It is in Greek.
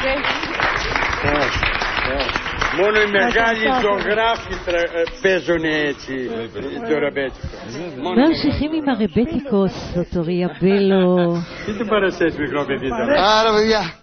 Μόνο οι μεγάλοι ζωγράφοι παίζουν έτσι το ρεμπέτικο. Mersi mi rебέτικος, dottoria Bello. Τι του παρασές μικρό παιδί τώρα. Άρα παιδιά.